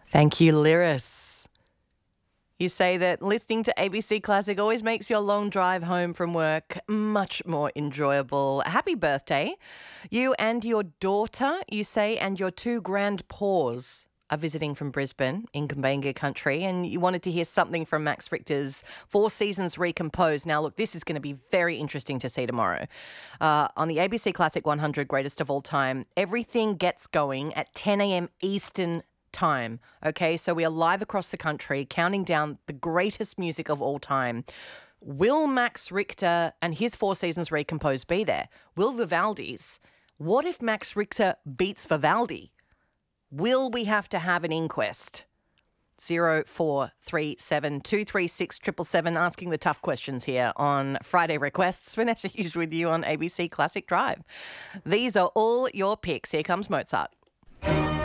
Thank you, Lyris. You say that listening to ABC Classic always makes your long drive home from work much more enjoyable. Happy birthday. You and your daughter, you say, and your two grandpaws are visiting from Brisbane in Kumbanga country, and you wanted to hear something from Max Richter's Four Seasons Recomposed. Now, look, this is going to be very interesting to see tomorrow. On the ABC Classic 100 Greatest of All Time, everything gets going at 10 a.m. Eastern time. Okay, so we are live across the country counting down the greatest music of all time. Will Max Richter and his Four Seasons Recomposed be there? Will Vivaldi's? What if Max Richter beats Vivaldi? Will we have to have an inquest? 0437 236 777, asking the tough questions here on Friday Requests. Vanessa Hughes with you on ABC Classic Drive. These are all your picks. Here comes Mozart.